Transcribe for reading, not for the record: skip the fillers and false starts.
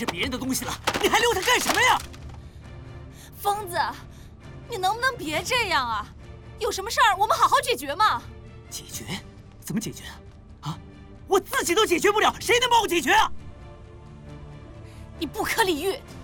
是别人的东西了，你还留它干什么呀？ 疯子，你能不能别这样啊？有什么事儿我们好好解决嘛。 解决？怎么解决啊？啊，我自己都解决不了，谁能帮我解决啊？ 你不可理喻，